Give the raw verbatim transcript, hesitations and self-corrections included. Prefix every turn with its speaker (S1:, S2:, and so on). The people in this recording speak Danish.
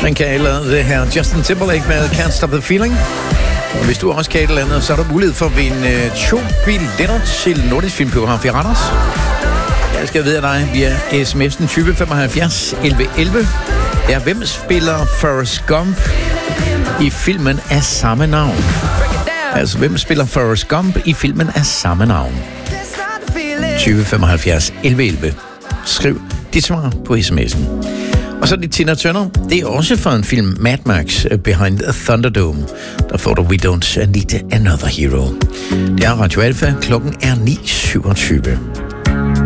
S1: Man kan eller det her Justin Timberlake med Can't Stop the Feeling. Og hvis du også kan et eller andet, så er der mulighed for at vinde to billetter til Nordisk Filmbiograf i Randers. Jeg skal vide af dig via sms'en tyve femoghalvfjerds elleve elleve. Ja, hvem spiller Forrest Gump i filmen af samme navn? Altså, hvem spiller Forrest Gump i filmen af samme navn? tyve femoghalvfjerds elleve elleve. Skriv dit svar på sms'en. Og så er det Tina Turner. Det er også for en film, Mad Max Behind the Thunderdome. Der får du We Don't Need Another Hero. Det er Radio Alpha. Klokken er ni syvogtyve.